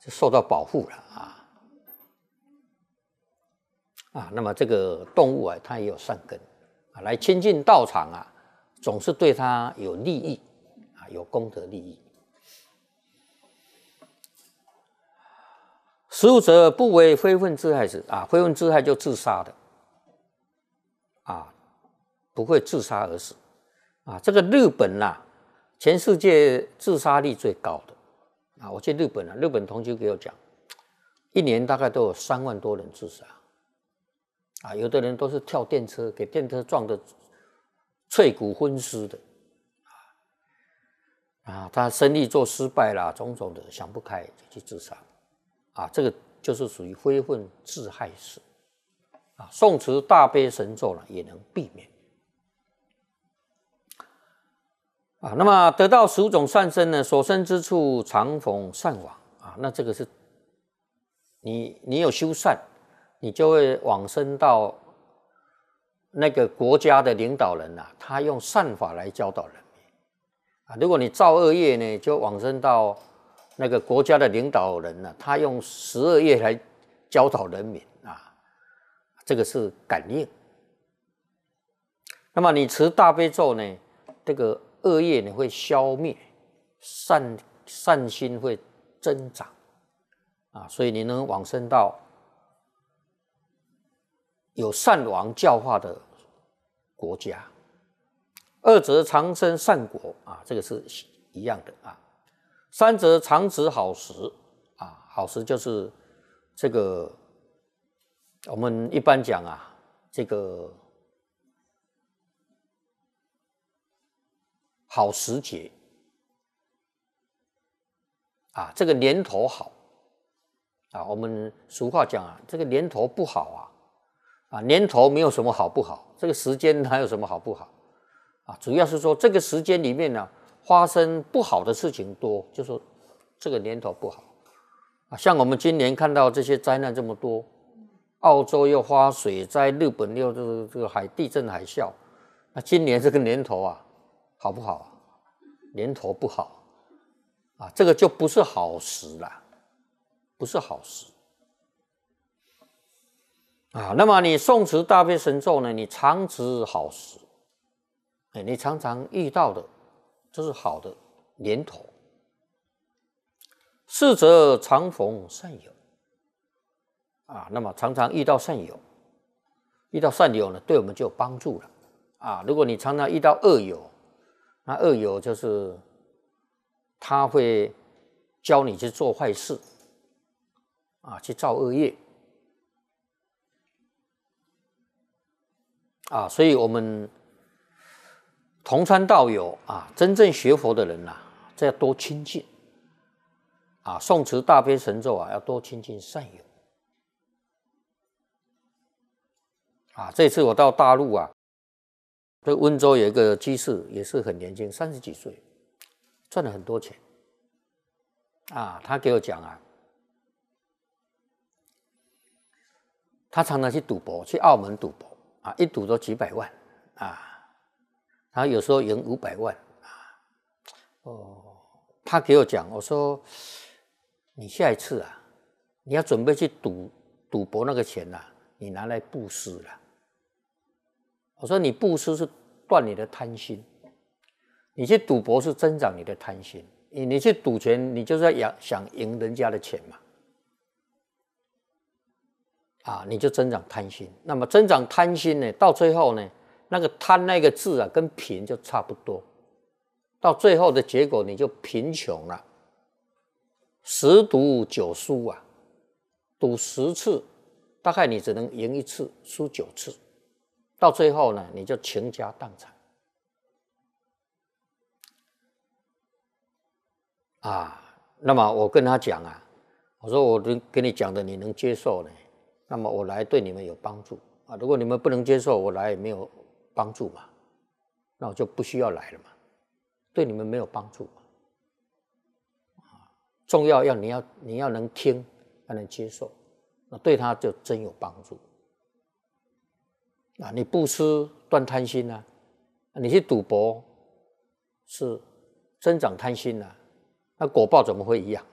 就受到保护了那么这个动物啊，它也有善根来亲近道场总是对它有利益有功德利益。15者不为非分之害死非分之害就自杀的不会自杀而死这个日本全世界自杀率最高的我去日本日本同学给我讲，一年大概都有3万多人自杀有的人都是跳电车，给电车撞得脆骨昏尸的他生意做失败啦，种种的想不开就去自杀这个就是属于非分自害死诵持大悲神咒也能避免那么得到15种善身呢，所生之处常逢善往那这个是你有修善，你就会往生到那个国家的领导人他用善法来教导人民如果你造恶业呢，就往生到那个国家的领导人他用12业来教导人民这个是感应。那么你持大悲咒呢，这个恶业呢会消灭，善心会增长所以你能往生到有善王教化的国家。2则长生善果这个是一样的3则常植好食好食就是这个我们一般讲这个好时节这个年头好我们俗话讲这个年头不好年头没有什么好不好，这个时间哪有什么好不好主要是说这个时间里面发生不好的事情多，就说这个年头不好像我们今年看到这些灾难这么多，澳洲又发水灾，日本又这个地震海啸，那今年这个年头好不好年头不好这个就不是好时了，不是好时那么你诵持大悲神咒呢，你常值好时你常常遇到的这是好的年头。4则常逢善友那么常常遇到善友，遇到善友呢，对我们就有帮助了如果你常常遇到恶友，那恶友就是他会教你去做坏事去造恶业所以我们同参道友真正学佛的人这要多亲近诵持大悲神咒要多亲近善友这次我到大陆这温州有一个居士也是很年轻，30几岁，赚了很多钱他给我讲他常常去赌博，去澳门赌博一赌都几百万他有时候赢500万他给我讲，我说你下一次你要准备去赌博那个钱你拿来布施了。我说你布施是断你的贪心，你去赌博是增长你的贪心，你去赌钱，你就是要想赢人家的钱嘛你就增长贪心。那么增长贪心呢，到最后呢，那个贪那个字跟贫就差不多，到最后的结果你就贫穷了。10赌9输赌10次，大概你只能赢1次，输9次，到最后呢，你就倾家荡产那么我跟他讲我说我跟你讲的你能接受呢，那么我来对你们有帮助如果你们不能接受，我来也没有帮助嘛，那我就不需要来了嘛，对你们没有帮助嘛重要你要能听，要能接受，那对他就真有帮助你布施断贪心你去赌博是增长贪心那果报怎么会一样